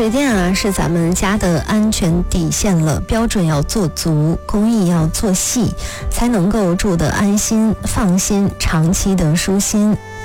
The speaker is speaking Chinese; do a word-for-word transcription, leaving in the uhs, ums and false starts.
水电啊是咱们家的安全底线了，标准要做足，工艺要做细，才能够住得安心放心，长期的舒心。